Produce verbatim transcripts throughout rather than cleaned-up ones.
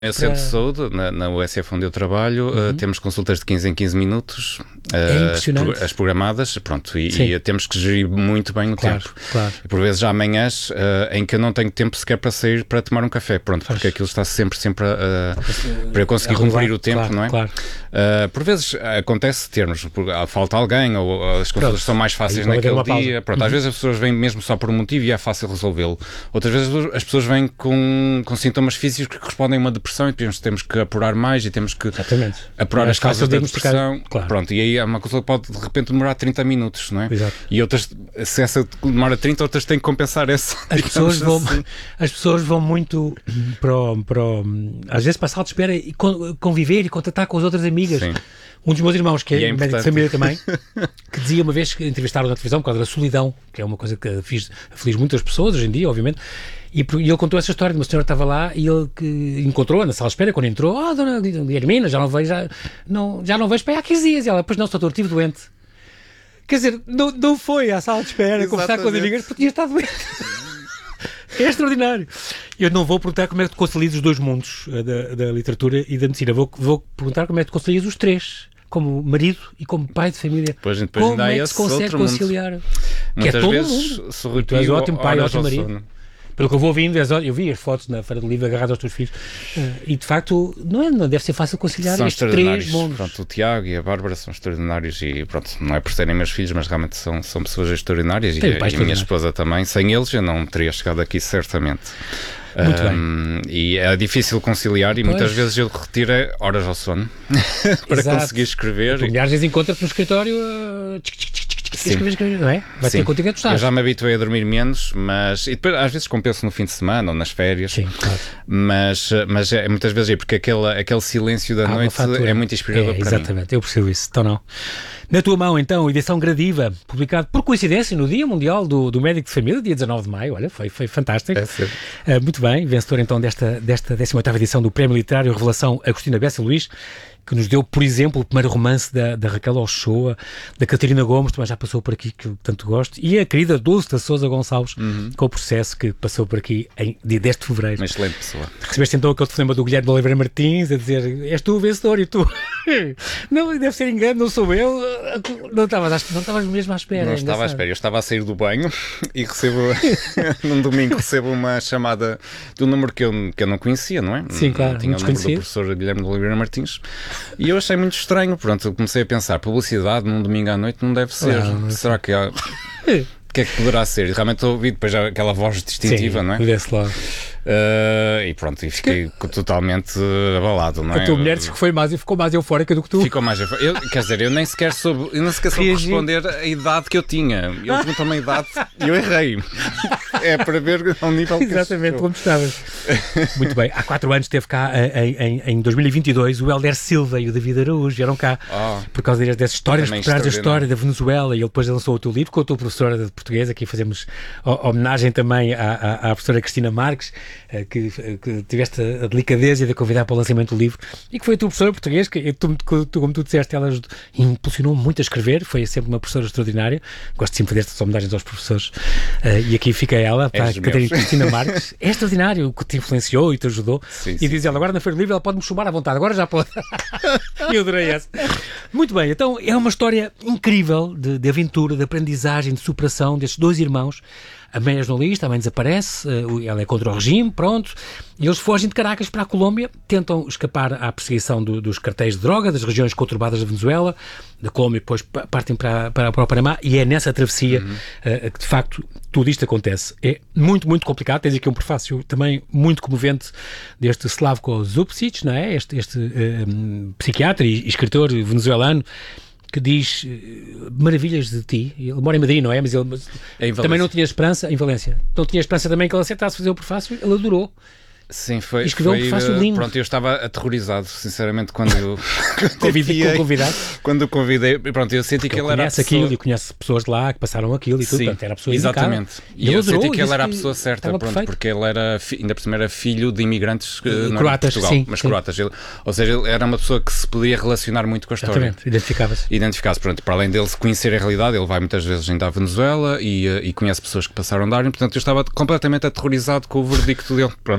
É o Centro de Saúde, na, na U S F onde eu trabalho, uhum. uh, temos consultas de quinze em quinze minutos, uh, é impressionante. As, as programadas, pronto, e, e temos que gerir muito bem o claro, tempo. Claro. E por vezes há manhãs uh, em que eu não tenho tempo sequer para sair para tomar um café, pronto, porque aquilo está sempre, sempre a, uh, para eu conseguir cumprir o tempo, claro, não é? Claro. Uh, por vezes acontece termos, falta alguém, ou, ou as consultas pronto. São mais fáceis naquele dia, pronto, uhum. Às vezes as pessoas vêm mesmo só por um motivo e é fácil resolvê-lo. Outras vezes as pessoas vêm com, com sintomas físicos que correspondem a uma depressão e depois temos que apurar mais e temos que Exatamente. apurar é as causas da depressão. Claro. Pronto, e aí uma consulta pode de repente demorar trinta minutos, não é? Exato. E outras, se essa demora trinta, outras têm que compensar essa. As pessoas vão, assim. As pessoas vão muito para o, para o, às vezes para a sala de espera e conviver e contactar com as outras amigas. Sim. Um dos meus irmãos, que é, é médico de família também, que dizia uma vez que entrevistaram na televisão por causa da solidão, que é uma coisa que fiz, feliz muitas pessoas hoje em dia, obviamente, e, e ele contou essa história de uma senhora que estava lá e ele que encontrou na sala de espera, quando entrou, ah, oh, dona Hermina, já não vejo, já não, já não vejo para aí há quinze dias. E ela, pois não, doutor, estive doente. Quer dizer, não, não foi à sala de espera conversar com as amigas porque tinha estado doente. É extraordinário. Eu não vou perguntar como é que tu concilias os dois mundos, da, da literatura e da medicina. Vou, vou perguntar como é que tu concilias os três, como marido e como pai de família. Depois, depois como é que se consegue conciliar? Mundo. Que Muitas é todo vezes, mundo. sorri, Tu és ótimo pai, ótimo marido. Sono. Pelo que eu vou ouvindo, eu vi as fotos na Feira do Livro agarradas aos teus filhos e de facto não, é, não deve ser fácil conciliar são estes três mundos. Pronto, o Tiago e a Bárbara são extraordinários e pronto, não é por serem meus filhos, mas realmente são, são pessoas extraordinárias e, e a minha esposa também. Sem eles eu não teria chegado aqui certamente. Muito um, bem. E é difícil conciliar e pois. Muitas vezes eu retiro horas ao sono para Exato. Conseguir escrever. Tu, às vezes encontra-te no escritório uh, tchic, tchic, tchic, tchic, escrever, escrever, não é? Vai ter contigo a tostar. Eu já me habituei a dormir menos, mas e depois às vezes compenso no fim de semana ou nas férias. Sim, claro. Mas, mas é, muitas vezes é porque aquele, aquele silêncio da Há noite é muito inspirador é, para exatamente, mim. Exatamente, eu percebo isso. Então não. Na tua mão, então, edição Gradiva, publicado por coincidência no Dia Mundial do, do Médico de Família, dia dezanove de maio, olha, foi, foi fantástico. É certo. Uh, muito bem, vencedor então desta, desta décima oitava edição do Prémio Literário Revelação Agostina Bessa Luís, que nos deu, por exemplo, o primeiro romance da, da Raquel Ochoa, da Catarina Gomes, também já passou por aqui, que eu tanto gosto, e a querida Dulce da Sousa Gonçalves, uhum. com o Processo, que passou por aqui em dia dez de fevereiro. Uma excelente pessoa. Recebeste então aquele telefonema do Guilherme de Oliveira Martins a dizer, és tu o vencedor, e tu, não, deve ser engano, não sou eu, não estavas, não estavas mesmo à espera. Não é estava à espera, eu estava a sair do banho e recebo, num domingo, recebo uma chamada de um número que eu, que eu não conhecia, não é? Sim, claro. Não tinha o número do professor Guilherme de Oliveira Martins. E eu achei muito estranho, pronto, eu comecei a pensar, publicidade num domingo à noite não deve ser, não, não será que há... O que é que poderá ser? E realmente ouvi depois aquela voz distintiva, Sim, não é? Vê-se logo. Uh, e pronto, e fiquei que... totalmente abalado, não é? A tua mulher disse que foi mais e ficou mais eufórica do que tu. Ficou mais eufórica. Eu, quer dizer, eu nem sequer soube, eu nem sequer soube responder a idade que eu tinha. Ele perguntou-me a idade e eu errei. É para ver ao nível que exatamente, como estavas. Muito bem, há quatro anos esteve cá em, em, em dois mil e vinte e dois o Helder Silva e o David Araújo vieram cá oh, por causa dessas histórias, por trás da história da Venezuela, e ele depois lançou o teu livro com a tua professora de português. Aqui fazemos homenagem também à, à, à professora Cristina Marques, que, que tiveste a delicadeza de a convidar para o lançamento do livro, e que foi a tua professora de português, que tu, tu, como tu disseste, ela impulsionou muito a escrever, foi sempre uma professora extraordinária. Gosto sempre de fazer estas homenagens aos professores, uh, e aqui fica ela, para a Catarina Cristina Marques. É extraordinário o que te influenciou e te ajudou. Sim, e sim, diz ela, agora na Feira do Livro ela pode-me chamar à vontade, agora já pode. Eu adorei essa. Muito bem, então é uma história incrível de, de aventura, de aprendizagem, de superação destes dois irmãos. A mãe é jornalista, a mãe desaparece, ela é contra o regime, pronto, e eles fogem de Caracas para a Colômbia, tentam escapar à perseguição do, dos cartéis de droga, das regiões conturbadas da Venezuela, da Colômbia, depois partem para, para, para o Panamá, e é nessa travessia uhum. uh, que, de facto, tudo isto acontece. É muito, muito complicado. Tens aqui um prefácio também muito comovente deste Slavko Zupcic, não é? Este, este uh, psiquiatra e escritor venezuelano, que diz uh, maravilhas de ti. Ele mora em Madrid, não é? Mas ele mas é também não tinha esperança, em Valência, não tinha esperança também que ele aceitasse fazer o prefácio. Ele adorou. Sim, foi. E escreveu foi, um prefácio lindo. Pronto, eu estava aterrorizado, sinceramente, quando eu convidei, com convidado. Quando o convidei, pronto, eu senti porque que ele era a pessoa... aquilo e conhece pessoas de lá que passaram aquilo e tudo, Sim, portanto, era a pessoa exatamente. indicada. E, e eu adorou, senti que ele era a pessoa certa, pronto, perfeito. porque ele era, ainda por cima era filho de imigrantes que uh, não croatas, de Portugal, sim, mas sim. croatas. Ele, ou seja, ele era uma pessoa que se podia relacionar muito com a história. Exatamente, identificava-se. Identificava-se, pronto, para além dele se conhecer a realidade, ele vai muitas vezes ainda à Venezuela e, e conhece pessoas que passaram de área, portanto eu estava completamente aterrorizado com o verdicto dele. Pronto, ou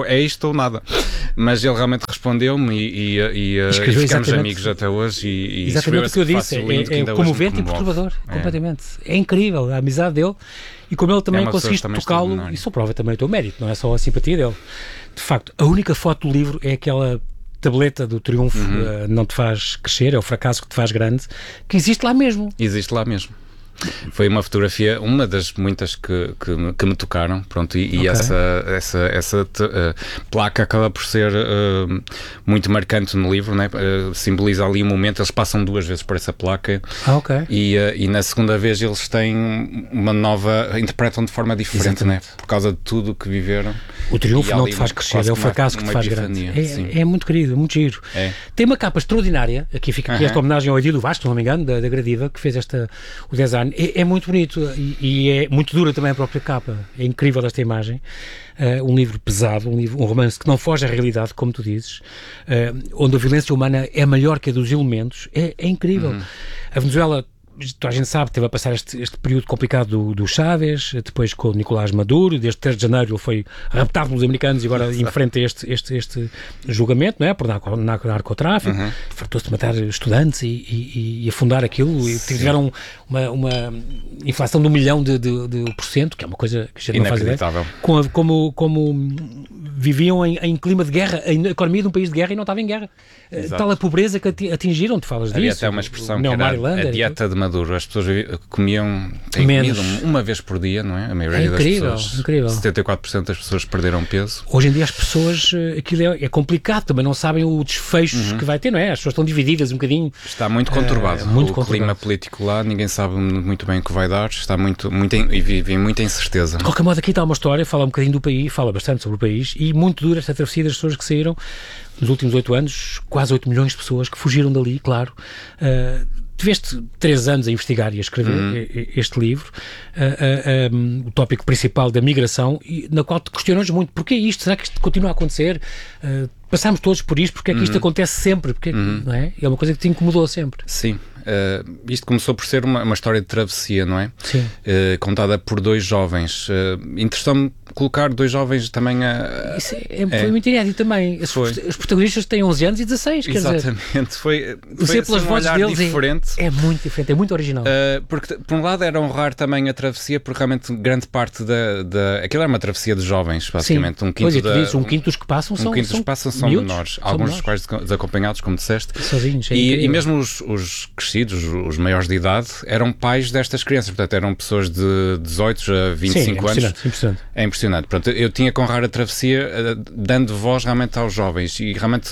é isto ou nada. Mas ele realmente respondeu-me e, e, e, e ficamos amigos até hoje. E, e exatamente o que eu disse, é, é comovente e perturbador, é. completamente. É incrível a amizade dele e como ele também é conseguiste tocá-lo, isso prova também o teu mérito, não é só a simpatia dele. De facto, a única foto do livro é aquela tableta do triunfo, uhum. uh, não te faz crescer, é o fracasso que te faz grande, que existe lá mesmo. Existe lá mesmo. Foi uma fotografia, uma das muitas que, que, que me tocaram, pronto, e, okay. e essa, essa, essa uh, placa acaba por ser uh, muito marcante no livro, né? Uh, simboliza ali um momento, eles passam duas vezes por essa placa ah, okay. e, uh, e na segunda vez eles têm uma nova, interpretam de forma diferente, né? Por causa de tudo o que viveram. O triunfo não te faz crescer, é o fracasso que te faz grande. É, é muito querido, muito giro. É. Tem uma capa extraordinária, aqui fica aqui uh-huh. esta homenagem ao Edilo Vasco, se não me engano, da, da Gradiva, que fez esta, o design. É, é muito bonito e, e é muito dura também a própria capa. É incrível esta imagem. Uh, um livro pesado, um, livro, um romance que não foge à realidade, como tu dizes, uh, onde a violência humana é maior que a dos elementos. É, é incrível. Uhum. A Venezuela, toda a gente sabe, teve a passar este, este período complicado do, do Chávez, depois com o Nicolás Maduro, desde três de janeiro ele foi raptado pelos americanos e agora enfrenta este, este, este julgamento, não é? Por narco, narcotráfico, uhum. fartou-se de matar estudantes e, e, e afundar aquilo, e tiveram uma, uma inflação de um milhão de, de, de por cento, que é uma coisa que a gente não faz ideia, como, como, como viviam em, em clima de guerra, a economia de um país de guerra e não estava em guerra. Exato. Tal a pobreza que atingiram, tu falas disso. Havia até uma expressão que era a dieta de Maduro. As pessoas comiam, têm comido uma vez por dia, não é? A maioria é incrível, das pessoas, incrível. setenta e quatro por cento das pessoas perderam peso. Hoje em dia as pessoas, aquilo é, é complicado, também não sabem o desfecho uhum. que vai ter, não é? As pessoas estão divididas um bocadinho. Está muito conturbado. Uh, muito o conturbado. Clima político lá, ninguém sabe muito bem o que vai dar, está muito, muito e vive muita incerteza. De qualquer modo, aqui está uma história, fala um bocadinho do país, fala bastante sobre o país e muito dura esta travessia das pessoas que saíram nos últimos oito anos, quase oito milhões de pessoas que fugiram dali, claro. Uh, Tiveste três anos a investigar e a escrever uhum. este livro, uh, uh, um, o tópico principal da migração, e, na qual te questionas muito, porquê isto? Será que isto continua a acontecer? Uh, passámos todos por isto, porque é que isto uhum. acontece sempre? Porque, uhum. não é? É uma coisa que te incomodou sempre. Sim. Uh, isto começou por ser uma, uma história de travessia, não é? Sim. Uh, contada por dois jovens. Uh, Interessou-me colocar dois jovens também a... Isso é, é, foi muito inédito também. Os, os protagonistas têm onze anos e dezasseis, quer Exatamente. dizer... Exatamente. Foi, foi assim, pelas um vozes olhar deles diferente. É, é muito diferente, é muito original. Uh, porque, por um lado, era honrar também a travessia, porque realmente grande parte da... da aquilo era uma travessia de jovens, basicamente. Sim. Um quinto, pois, da, dizes, um quinto dos que passam são Um quinto dos que passam são miúdos, menores. São alguns menores. dos quais desacompanhados, como disseste. Sozinhos, é e, e mesmo os, os crescidos, os maiores de idade, eram pais destas crianças, portanto eram pessoas de dezoito a vinte e cinco Sim, é anos. Impressionante. É impressionante. Portanto, eu tinha que honrar a travessia dando voz realmente aos jovens e realmente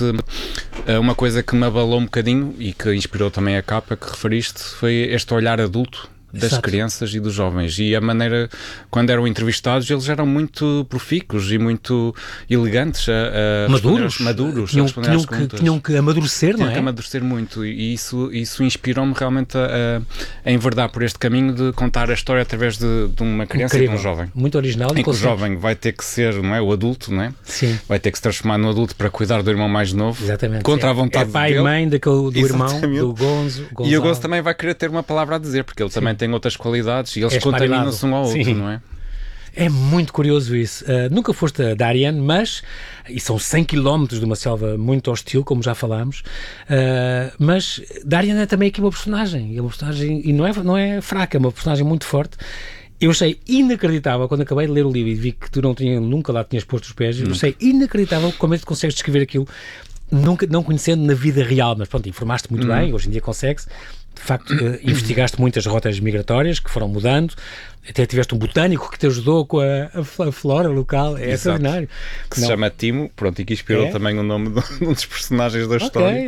uma coisa que me abalou um bocadinho e que inspirou também a capa que referiste foi este olhar adulto das Exato. Crianças e dos jovens e a maneira, quando eram entrevistados, eles eram muito profícuos e muito elegantes a, a maduros, maduros tinham, a tinham, que, tinham que amadurecer, tinham não é? que amadurecer muito e isso, isso inspirou-me realmente a, a enverdar por este caminho de contar a história através de, de uma criança Incrível. E de um jovem. Muito original. Em que o jovem vai ter que ser, não é, o adulto, não é? Sim. Vai ter que se transformar no adulto para cuidar do irmão mais novo. Exatamente. Contra é, a vontade é pai dele. E mãe daquele, do Exatamente. Irmão, do Gonzo. Gonzalo. E o Gonzo também vai querer ter uma palavra a dizer, porque ele Sim. também tem outras qualidades e eles é contaminam-se um ao outro, Sim. não é? É muito curioso isso. Uh, nunca foste a Darien, mas, e são cem quilómetros de uma selva muito hostil, como já falámos, uh, mas Darien é também aqui uma personagem, é uma personagem, e não é, não é fraca, é uma personagem muito forte. Eu achei inacreditável, quando acabei de ler o livro e vi que tu não tinha, nunca lá tinhas posto os pés, eu achei inacreditável como é que tu consegues descrever aquilo, nunca, não conhecendo na vida real, mas pronto, informaste muito uhum. bem, hoje em dia consegue-se. De facto, uh, investigaste muitas rotas migratórias que foram mudando, até tiveste um botânico que te ajudou com a, a flora local, é extraordinário. Que Não. se chama Timo, pronto, e que inspirou é? também o nome de um dos personagens da okay. história.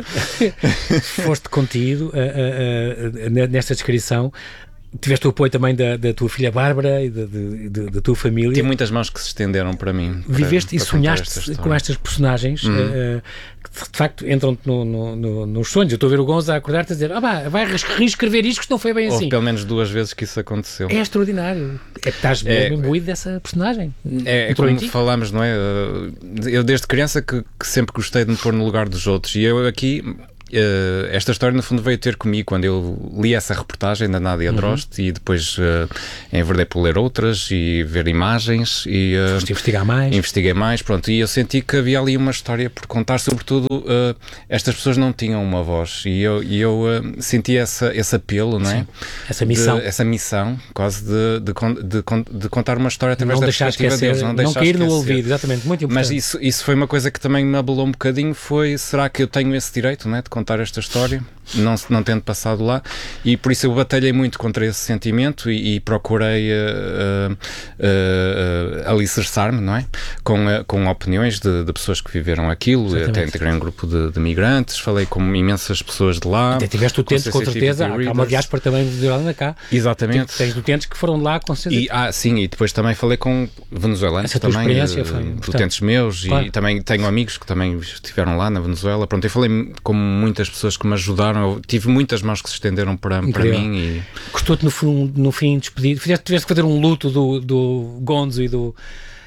Foste contido uh, uh, uh, nesta descrição. Tiveste o apoio também da, da tua filha Bárbara e da, da, da tua família. Tive muitas mãos que se estenderam para mim. Para, Viveste para e sonhaste esta com estas personagens uhum. uh, que de facto entram-te no, no, no, nos sonhos. Eu estou a ver o Gonzo a acordar-te a dizer ah, bah, vai reescrever isto que não foi bem Houve assim. pelo menos duas vezes que isso aconteceu. É extraordinário. É que estás mesmo é, imbuído dessa personagem. É, é como falamos, não é? Eu desde criança que, que sempre gostei de me pôr no lugar dos outros e eu aqui... uh, esta história no fundo veio ter comigo quando eu li essa reportagem da Nádia Droste, uhum. e depois uh, enverdei por ler outras e ver imagens e uh, investigar mais. Investiguei mais, pronto, e eu senti que havia ali uma história por contar, sobretudo uh, estas pessoas não tinham uma voz e eu, e eu uh, senti essa, esse apelo, não é? Sim. Essa missão. De, essa missão, quase de, de, de, de contar uma história através não da perspectiva deles. Não, não cair no ouvido, exatamente, muito importante. Mas isso, isso foi uma coisa que também me abalou um bocadinho, foi, será que eu tenho esse direito, não é, de contar esta história, não, não tendo passado lá, e por isso eu batalhei muito contra esse sentimento e, e procurei uh, uh, uh, alicerçar-me, não é? Com, uh, com opiniões de, de pessoas que viveram aquilo. Exatamente. Até integrei um grupo de, de migrantes, falei com imensas pessoas de lá. Até tiveste utentes, com, com certeza, há uma diáspora também de Holanda cá. Exatamente. Tens utentes que foram de lá, com certeza. E, ah, sim, e depois também falei com venezuelanos também, uh, utentes meus, claro. E também tenho amigos que também estiveram lá na Venezuela. Pronto, eu falei com muitas pessoas que me ajudaram. Eu tive muitas mãos que se estenderam para, para mim. E... Custou-te no, no fim despedido? Fizeste, tiveste que fazer um luto do, do Gonzo e do...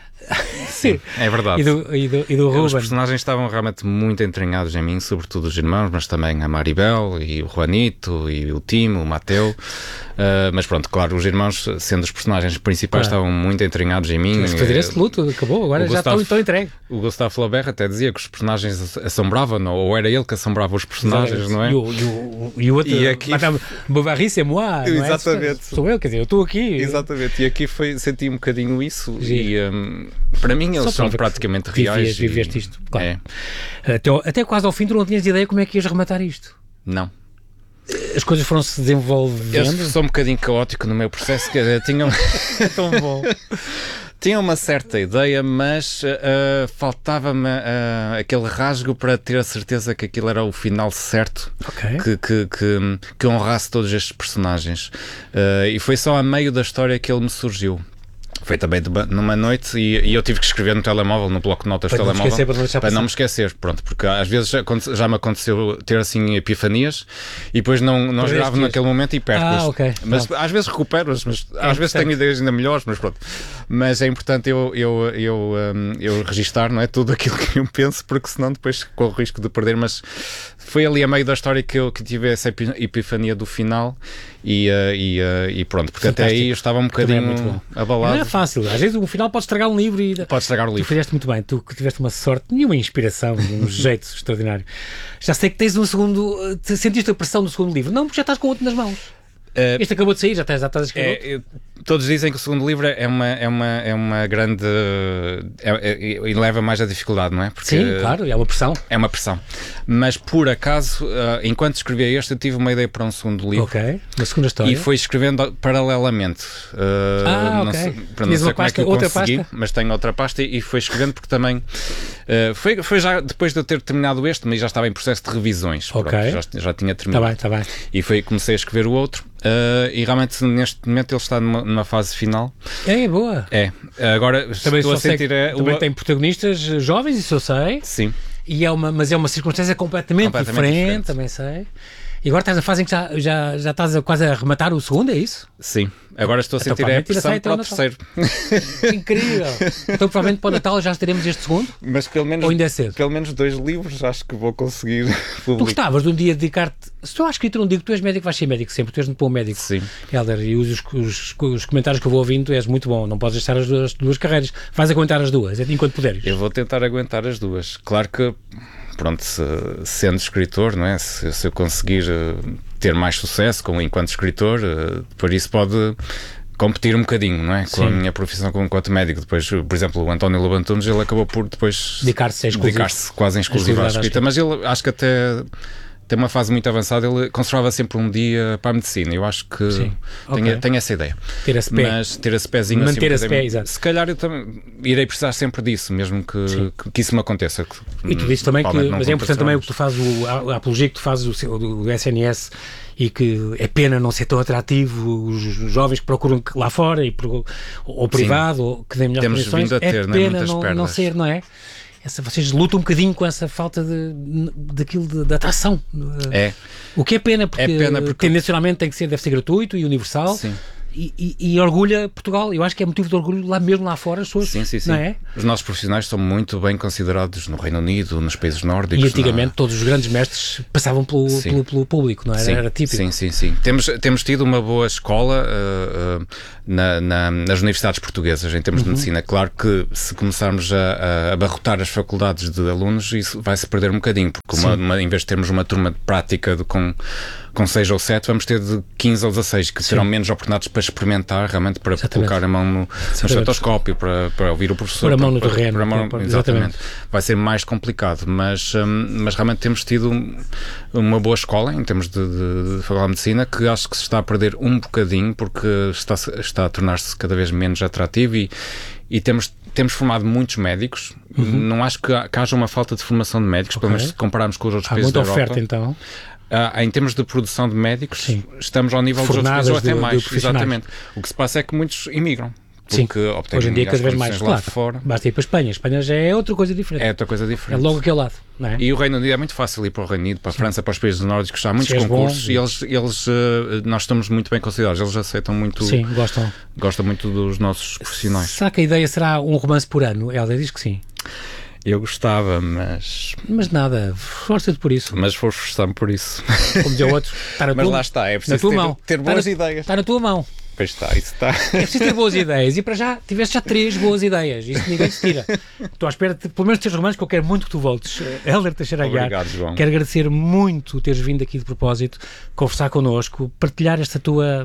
Sim, é verdade. E do, e do, e do Ruben. Os personagens estavam realmente muito entranhados em mim, sobretudo os irmãos, mas também a Maribel e o Juanito e o Timo, o Mateu. Uh, mas pronto, claro, os irmãos, sendo os personagens principais, claro. Estavam muito entranhados em mim. Mas fazer esse luto, acabou, agora já Gustavo, estão, estão entregue. O Gustavo Flaubert até dizia que os personagens assombravam, ou era ele que assombrava os personagens, Exatamente. Não é? E o, e o, e o outro, e aqui... Madame Bovary, c'est moi, Exatamente. Sou eu, quer dizer, eu estou aqui. Exatamente, e aqui foi, senti um bocadinho isso. Sim. E um, para mim eles são praticamente reais. Viveste isto, claro. É. Até, até quase ao fim tu não tinhas ideia como é que ias rematar isto? Não. As coisas foram-se desenvolvendo? Eu sou um bocadinho caótico no meu processo, quer dizer, tinha, é tão bom. tinha uma certa ideia, mas uh, faltava-me uh, aquele rasgo para ter a certeza que aquilo era o final certo, okay. que, que, que, que honrasse todos estes personagens. Uh, e foi só a meio da história que ele me surgiu. Foi também de, numa noite e, e eu tive que escrever no telemóvel, no bloco de notas do telemóvel, esquecer, para, não, para não me esquecer, pronto, porque às vezes já, já me aconteceu ter assim epifanias e depois não, não gravo naquele momento e perco-as. Ah, okay. Mas pronto. Às vezes recupero-as, mas é às vezes tenho ideias ainda melhores, mas pronto. Mas é importante eu, eu, eu, um, eu registar, não é, tudo aquilo que eu penso, porque senão depois corro o risco de perder, mas foi ali a meio da história que eu que tive essa epifania do final e, uh, e, uh, e pronto, porque Fantástico. Até aí eu estava um bocadinho é abalado. Não é fácil, às vezes o final pode estragar um livro e... Pode estragar o livro. Tu fizeste muito bem, tu tiveste uma sorte e uma inspiração, um jeito extraordinário. Já sei que tens um segundo... Sentiste a pressão do segundo livro? Não, porque já estás com outro nas mãos. Uh, este acabou de sair, já estás, já estás a escrever é, eu, todos dizem que o segundo livro é uma, é uma, é uma grande é, é, leva mais a dificuldade, não é? Porque sim, claro, é uma pressão é uma pressão, mas por acaso uh, enquanto escrevia este eu tive uma ideia para um segundo livro, ok, uma segunda história e fui escrevendo paralelamente uh, ah, não ok sei, para não sei como pasta, é que eu outra consegui, pasta? Mas tenho outra pasta e, e fui escrevendo porque também uh, foi, foi já depois de eu ter terminado este, mas já estava em processo de revisões, ok, pronto, já, já tinha terminado, tá bem, tá bem. E foi, comecei a escrever o outro. Uh, e realmente neste momento ele está numa, numa fase final. É, boa. É. Agora também estou a sentir é, também o... tem protagonistas jovens, isso eu sei. Sim. E é uma, mas é uma circunstância completamente, completamente diferente, diferente, também sei. E agora estás na fase em que já, já, já estás a, quase a rematar o segundo, é isso? Sim. Agora estou a sentir então, a pressão para o terceiro. Incrível. Então provavelmente para o Natal já teremos este segundo? Mas pelo menos, ou ainda é cedo? Pelo menos dois livros acho que vou conseguir publicar. Tu gostavas de um dia dedicar-te... Se tu has escrito um dia que tu és médico, vais ser médico sempre. Tu és um bom médico. Sim. Helder, e os, os, os comentários que eu vou ouvindo, tu és muito bom. Não podes deixar as duas, as duas carreiras. Vais aguentar as duas, enquanto puderes. Eu vou tentar aguentar as duas. Claro que... Pronto, se, sendo escritor, não é? Se, se eu conseguir uh, ter mais sucesso com, enquanto escritor, uh, por isso pode competir um bocadinho, não é? Com Sim. a minha profissão como enquanto médico. Depois, por exemplo, o António Lobantunes, ele acabou por depois dedicar-se, dedicar-se quase em exclusiva à escrita, mas ele acho que até tem uma fase muito avançada, ele conservava sempre um dia para a medicina. Eu acho que Sim. tenho, okay. tenho essa ideia. Ter esse pé. Mas ter esse pezinho manter assim, esse pé, exato. Se calhar eu também irei precisar sempre disso, mesmo que, que, que isso me aconteça. Que, e tu dizes também que, mas é importante também o que tu fazes, o, a, a apologia que tu fazes o, do S N S, e que é pena não ser tão atrativo os jovens que procuram lá fora, e, ou privado, Sim. ou que dêem melhores Temos condições. Vindo a ter, é pena né, não, não ser, não é? Essa, vocês lutam um bocadinho com essa falta de, daquilo de, de atração. É. O que é pena, porque, é pena porque tendencialmente tem que ser, deve ser gratuito e universal. Sim. e, e, e orgulha Portugal. Eu acho que é motivo de orgulho lá mesmo lá fora. As pessoas, sim, sim, sim. Não é? Os nossos profissionais são muito bem considerados no Reino Unido, nos países nórdicos. E antigamente na... todos os grandes mestres passavam pelo, pelo, pelo público, não era? Sim, era típico. Sim, sim, sim. Temos, temos tido uma boa escola uh, uh, na, na, nas universidades portuguesas, em termos uhum. de medicina. Claro que se começarmos a, a abarrotar as faculdades de alunos, isso vai-se perder um bocadinho, porque uma, uma, em vez de termos uma turma de prática de, com, com seis ou sete, vamos ter de quinze ou dezasseis, que serão sim. menos oportunidades para experimentar, realmente para Exatamente. colocar a mão no, no estetoscópio, para, para ouvir o professor. Pôr a mão no para, terreno. Para, para mão, para, exatamente. exatamente. Vai ser mais complicado, mas, um, mas realmente temos tido uma boa escola em termos de, de, de faculdade de medicina, que acho que se está a perder um bocadinho, porque está, está a tornar-se cada vez menos atrativo e, e temos Temos formado muitos médicos. Uhum. Não acho que, que haja uma falta de formação de médicos, okay. pelo menos se compararmos com os outros Há países da Europa. Há muita oferta, então. Uh, em termos de produção de médicos, sim. estamos ao nível Fornadas dos outros países ou até de, mais. de Exatamente. O que se passa é que muitos imigram. Sim, hoje em dia cada vez mais, claro, fora. Basta ir para a Espanha. A Espanha já é outra coisa diferente. É outra coisa diferente. É logo aquele lado, não é? E o Reino Unido é muito fácil ir para o Reino Unido, para a Sim. França, para os países nórdicos, há muitos concursos bom, e eles, eles, nós estamos muito bem considerados, eles aceitam muito, sim, gostam. gostam muito dos nossos profissionais. Será que a ideia será um romance por ano? Ela diz que sim. Eu gostava, mas... Mas nada, esforça-te por isso. Mas vou esforçar-me por isso. Como dizia o outro, está na mas tua, lá está, é preciso ter, mão. ter boas está na, ideias. Está na tua mão. Pois está, isso está. É preciso ter boas ideias e para já tiveste já três boas ideias, isso ninguém te tira. Estou à espera de pelo menos teres romances, que eu quero muito que tu voltes. Hélder Teixeira Aguiar, obrigado, João. Quero agradecer muito teres vindo aqui de propósito, conversar connosco, partilhar esta tua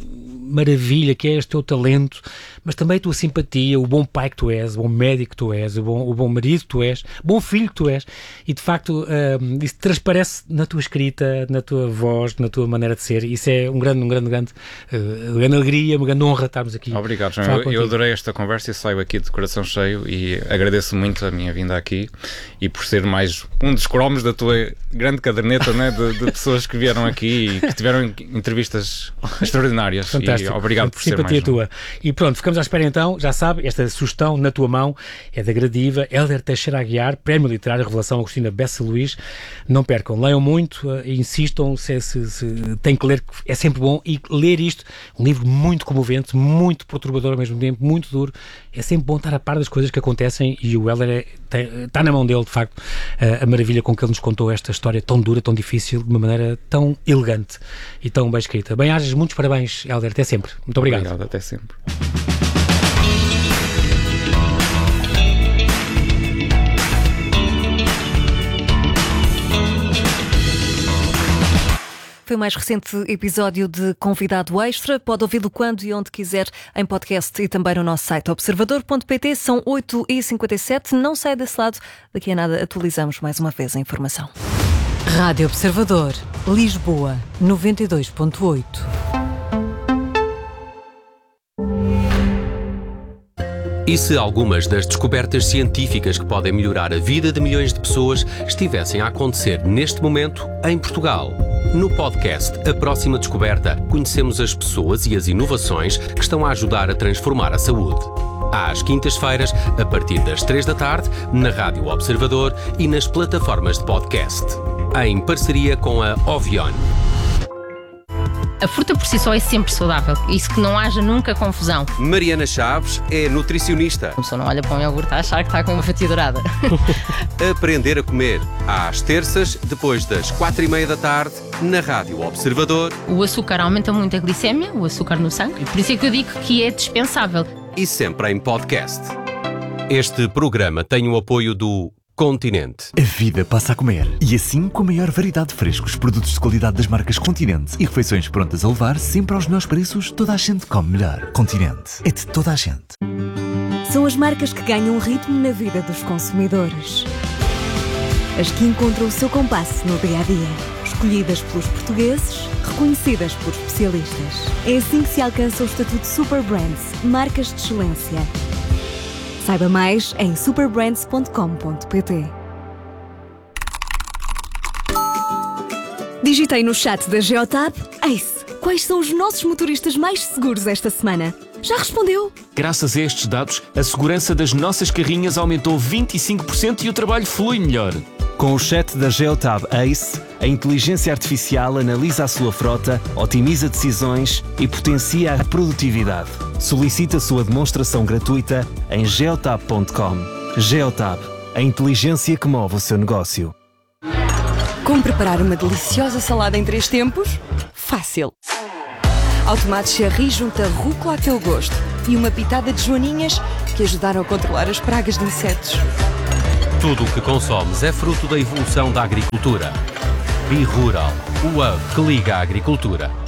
maravilha que é este teu talento, mas também a tua simpatia, o bom pai que tu és, o bom médico que tu és, o bom, o bom marido que tu és, o bom filho que tu és, e de facto uh, isso transparece na tua escrita, na tua voz, na tua maneira de ser. Isso é um grande, um grande, grande, uh, grande alegria, uma grande honra estarmos aqui. Obrigado, João. Eu, eu adorei esta conversa e saio aqui de coração cheio e agradeço muito a minha vinda aqui e por ser mais um dos cromos da tua grande caderneta, né, de, de pessoas que vieram aqui e que tiveram entrevistas extraordinárias. Fantástico. E obrigado por simpatia ser mais tua. E pronto, ficamos à espera então, já sabe, esta sugestão na tua mão é da Gradiva, Hélder Teixeira Aguiar, Prémio Literário Revelação Agostina Bessa Luís. Não percam, leiam muito uh, e insistam, se, se, se têm que ler, é sempre bom, e ler isto, um livro muito comovente, muito perturbador ao mesmo tempo, muito duro, é sempre bom estar a par das coisas que acontecem e o Hélder é, está na mão dele, de facto, uh, a maravilha com que ele nos contou esta história tão dura, tão difícil, de uma maneira tão elegante e tão bem escrita. Bem-ajas, muitos parabéns, Hélder, até sempre. Muito obrigado. Obrigado, até sempre. Foi o mais recente episódio de Convidado Extra. Pode ouvi-lo quando e onde quiser em podcast e também no nosso site observador ponto pt. São oito e cinquenta e sete. Não saia desse lado. Daqui a nada atualizamos mais uma vez a informação. Rádio Observador. Lisboa, noventa e dois ponto oito. E se algumas das descobertas científicas que podem melhorar a vida de milhões de pessoas estivessem a acontecer neste momento em Portugal? No podcast A Próxima Descoberta, conhecemos as pessoas e as inovações que estão a ajudar a transformar a saúde. Às quintas-feiras, a partir das três da tarde, na Rádio Observador e nas plataformas de podcast. Em parceria com a Ovion. A fruta por si só é sempre saudável, isso que não haja nunca confusão. Mariana Chaves é nutricionista. A pessoa não olha para um iogurte a achar que está com uma fatia dourada. Aprender a comer, às terças, depois das quatro e meia da tarde, na Rádio Observador. O açúcar aumenta muito a glicémia, o açúcar no sangue, por isso é que eu digo que é dispensável. E sempre em podcast. Este programa tem o apoio do Continente. A vida passa a comer. E assim, com a maior variedade de frescos, produtos de qualidade das marcas Continente e refeições prontas a levar, sempre aos melhores preços, toda a gente come melhor. Continente. É de toda a gente. São as marcas que ganham ritmo na vida dos consumidores. As que encontram o seu compasso no dia-a-dia. Escolhidas pelos portugueses, reconhecidas por especialistas. É assim que se alcança o estatuto Super Brands, marcas de excelência. Saiba mais em super brands ponto com ponto pt. Digitei no chat da Geotab, Ace, quais são os nossos motoristas mais seguros esta semana? Já respondeu? Graças a estes dados, a segurança das nossas carrinhas aumentou vinte e cinco por cento e o trabalho flui melhor. Com o chat da Geotab Ace, A inteligência artificial analisa a sua frota, otimiza decisões e potencia a produtividade. Solicite a sua demonstração gratuita em geotab ponto com. Geotab, a inteligência que move o seu negócio. Como preparar uma deliciosa salada em três tempos? Fácil! Ao tomate cherry junta rúcula a teu gosto e uma pitada de joaninhas que ajudaram a controlar as pragas de insetos. Tudo o que consomes é fruto da evolução da agricultura. Be Rural, o hub que liga a agricultura.